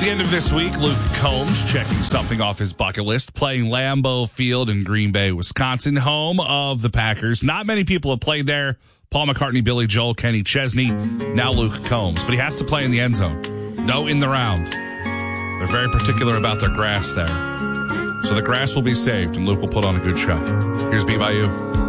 the end of this week, Luke Combs checking something off his bucket list, playing Lambeau Field in Green Bay, Wisconsin, home of the Packers. Not many people have played there. Paul McCartney, Billy Joel, Kenny Chesney, now Luke Combs. But he has to play in the end zone. No in the round. They're very particular about their grass there. So the grass will be saved, and Luke will put on a good show. Here's B by U.